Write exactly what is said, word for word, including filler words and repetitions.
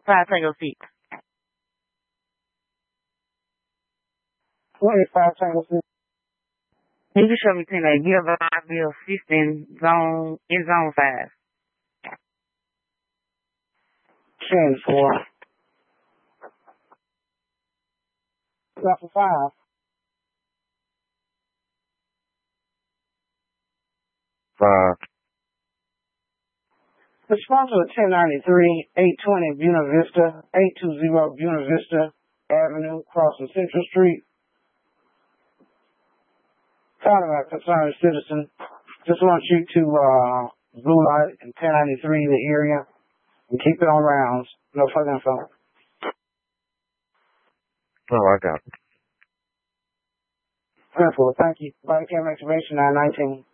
Five Tango Six. What is Five Tango Six? You can show me ten A. Give a bill fifteen zone in zone five. Ten four. Not for five. Five. Respond to ten ninety-three, eight twenty Buena Vista, eight two zero Buena Vista Avenue, crossing Central Street. Talking about concerned citizen. Just want you to uh, blue light and ten ninety-three in the area and keep it on rounds. No further info. Oh, I got it. Thank you. Body cam activation nine nineteen.